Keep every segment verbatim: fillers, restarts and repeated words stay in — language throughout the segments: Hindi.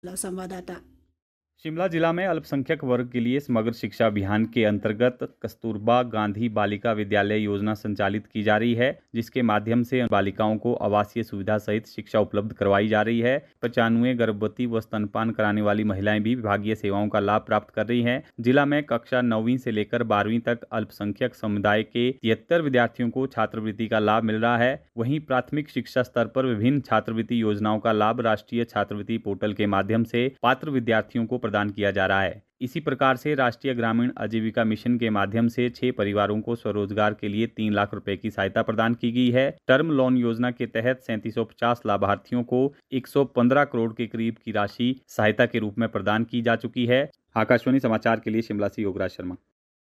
संवाददाता। शिमला जिला में अल्पसंख्यक वर्ग के लिए समग्र शिक्षा अभियान के अंतर्गत कस्तूरबा गांधी बालिका विद्यालय योजना संचालित की जा रही है, जिसके माध्यम से बालिकाओं को आवासीय सुविधा सहित शिक्षा उपलब्ध करवाई जा रही है। पचानवे गर्भवती व स्तनपान कराने वाली महिलाएं भी विभागीय सेवाओं का लाभ प्राप्त कर रही हैं। जिला में कक्षा नौवीं से लेकर बारहवीं तक अल्पसंख्यक समुदाय के तिहत्तर विद्यार्थियों को छात्रवृत्ति का लाभ मिल रहा है। वहीं प्राथमिक शिक्षा स्तर पर विभिन्न छात्रवृत्ति योजनाओं का लाभ राष्ट्रीय छात्रवृत्ति पोर्टल के माध्यम से पात्र विद्यार्थियों को प्रदान किया जा रहा है। इसी प्रकार से राष्ट्रीय ग्रामीण आजीविका मिशन के माध्यम से छह परिवारों को स्वरोजगार के लिए तीन लाख रुपए की सहायता प्रदान की गई है। टर्म लोन योजना के तहत सैंतीस सौ पचास लाभार्थियों को एक सौ पंद्रह करोड़ के करीब की राशि सहायता के रूप में प्रदान की जा चुकी है। आकाशवाणी समाचार के लिए शिमला से योगराज शर्मा।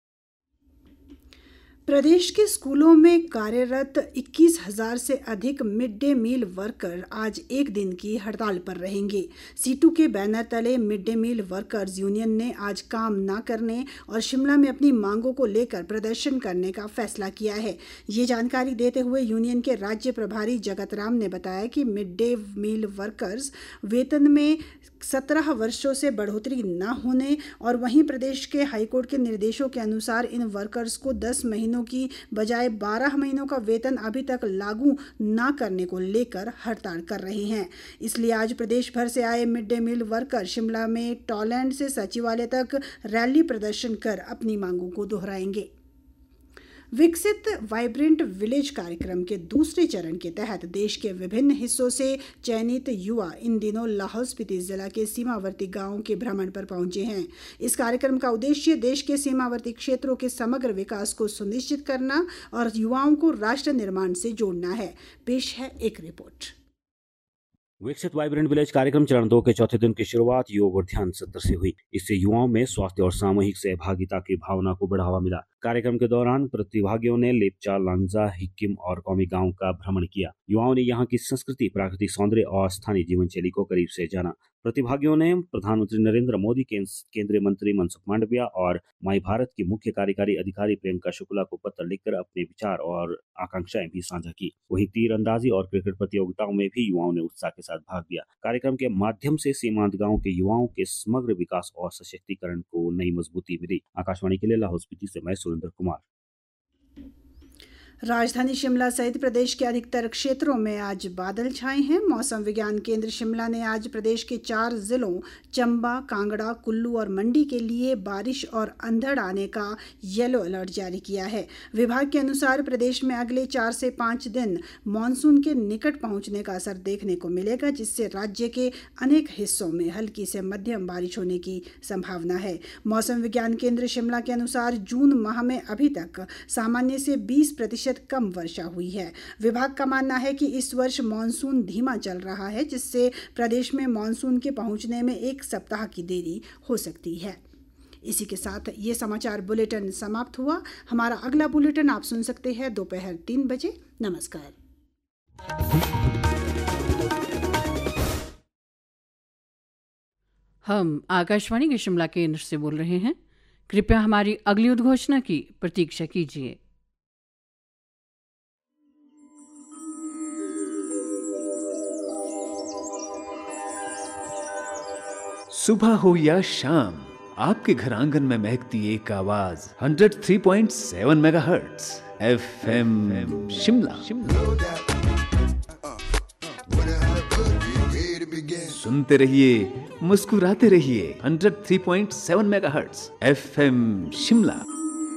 प्रदेश के स्कूलों में कार्यरत इक्कीस हज़ार से अधिक मिड डे मील वर्कर आज एक दिन की हड़ताल पर रहेंगे। सीटू के बैनर तले mid day meal workers union ने आज काम न करने और शिमला में अपनी मांगों को लेकर प्रदर्शन करने का फैसला किया है। ये जानकारी देते हुए यूनियन के राज्य प्रभारी जगत राम ने बताया कि मिड डे मील वर्कर्स वेतन में सत्रह वर्षों से बढ़ोतरी न होने और वहीं प्रदेश के हाईकोर्ट के निर्देशों के अनुसार इन वर्कर्स को दस महीनों की बजाय बारह महीनों का वेतन अभी तक लागू न करने को लेकर हड़ताल कर रहे हैं। इसलिए आज प्रदेश भर से आए mid day meal worker Shimla में टॉलैंड से सचिवालय तक रैली प्रदर्शन कर अपनी मांगों को दोहराएंगे। विकसित वाइब्रेंट विलेज कार्यक्रम के दूसरे चरण के तहत देश के विभिन्न हिस्सों से चयनित युवा इन दिनों लाहौल स्पीति जिला के सीमावर्ती गांवों के भ्रमण पर पहुंचे हैं। इस कार्यक्रम का उद्देश्य देश के सीमावर्ती क्षेत्रों के समग्र विकास को सुनिश्चित करना और युवाओं को राष्ट्र निर्माण से जोड़ना है। पेश है एक रिपोर्ट। विकसित वाइब्रेंट विलेज कार्यक्रम चरण दो के चौथे दिन की शुरुआत योग और ध्यान सत्र से हुई। इससे युवाओं में स्वास्थ्य और सामूहिक सहभागिता की भावना को बढ़ावा मिला। कार्यक्रम के दौरान प्रतिभागियों ने लेपचा, लांगजा, हिक्किम और कौमी गांव का भ्रमण किया। युवाओं ने यहां की संस्कृति, प्राकृतिक सौंदर्य और स्थानीय जीवन शैली को करीब से जाना। प्रतिभागियों ने प्रधानमंत्री नरेंद्र मोदी के केंद्रीय मंत्री मनसुख मांडविया और माई भारत की मुख्य कार्यकारी अधिकारी प्रियंका शुक्ला को पत्र लिखकर अपने विचार और आकांक्षाएं भी साझा की। वहीं तीरंदाजी और क्रिकेट प्रतियोगिताओं में भी युवाओं ने उत्साह के साथ भाग लिया। कार्यक्रम के माध्यम से सीमांत गांव के युवाओं के समग्र विकास और सशक्तिकरण को नई मजबूती मिली। आकाशवाणी के लिए लाहौल स्पीति से मैं सुरेंद्र कुमार। राजधानी शिमला सहित प्रदेश के अधिकतर क्षेत्रों में आज बादल छाए हैं। मौसम विज्ञान केंद्र शिमला ने आज प्रदेश के चार जिलों चंबा, कांगड़ा, कुल्लू और मंडी के लिए बारिश और अंधड़ आने का येलो अलर्ट जारी किया है। विभाग के अनुसार प्रदेश में अगले चार से पाँच दिन मानसून के निकट पहुंचने का असर देखने को मिलेगा, जिससे राज्य के अनेक हिस्सों में हल्की से मध्यम बारिश होने की संभावना है। मौसम विज्ञान केंद्र शिमला के अनुसार जून माह में अभी तक सामान्य से बीस प्रतिशत कम वर्षा हुई है। विभाग का मानना है कि इस वर्ष मानसून धीमा चल रहा है, जिससे प्रदेश में मानसून के पहुंचने में एक सप्ताह की देरी हो सकती है। इसी के साथ ये समाचार बुलेटिन समाप्त हुआ। हमारा अगला बुलेटिन आप सुन सकते हैं दोपहर तीन बजे। नमस्कार। हम आकाशवाणी के शिमला केंद्र से बोल रहे हैं। कृपया हमारी अगली उद्घोषणा की प्रतीक्षा कीजिए। सुबह हो या शाम, आपके घर आंगन में महकती एक आवाज एक सौ तीन पॉइंट सात मेगाहर्ट्ज एफएम शिमला। सुनते रहिए, मुस्कुराते रहिए। एक सौ तीन पॉइंट सात मेगाहर्ट्ज एफएम शिमला।